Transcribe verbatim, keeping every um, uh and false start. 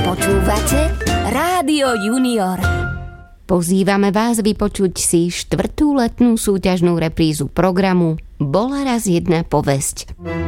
Počúvate Rádio Junior. Pozývame vás vypočuť si štvrtú letnú súťažnú reprízu programu Bola raz jedna povesť.